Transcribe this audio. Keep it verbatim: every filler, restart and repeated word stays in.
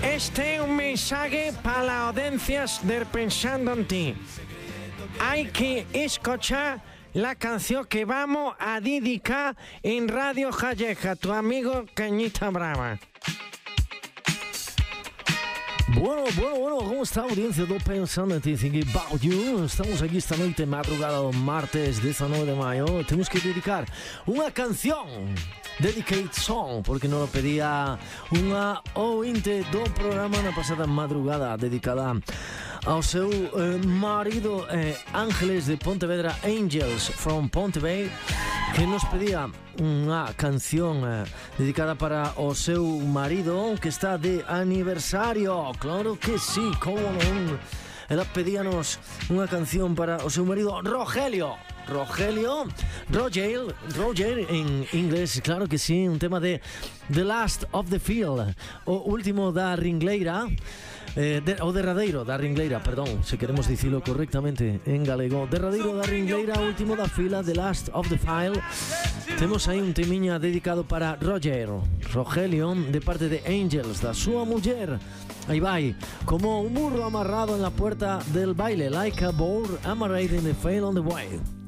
Este es un mensaje para las audiencias de Pensando en Ti. Hay que escuchar la canción que vamos a dedicar en Radio Calleja, tu amigo Cañita Brava. Bueno, bueno, bueno, ¿cómo está la audiencia do Pensando en Ti? Thinking about you. Estamos aquí esta noite, madrugada do martes diecinueve de maio. Temos que dedicar unha canción, Dedicate Song, porque nos lo pedía unha ointe do programa na pasada madrugada, dedicada ao seu eh, marido eh, Ángeles de Pontevedra, Angels from Pontebay, que nos pedía unha canción eh, dedicada para o seu marido que está de aniversario. Claro que sí, como non. Ela pedíanos unha canción para o seu marido Rogelio. Rogelio, Roger, Roger en inglés, claro que sí, un tema de The Last of the Field, o último da Ringleira. Eh, de, o derradeiro da Ringleira, perdón, se queremos dicilo correctamente en galego. Derradeiro da Ringleira, último da fila, The Last of the File. Temos aí un temiña dedicado para Roger, Rogelio, de parte de Angels, da súa muller. Aí vai, como un burro amarrado en la puerta del baile, like a boar amarrado in the fail on the way.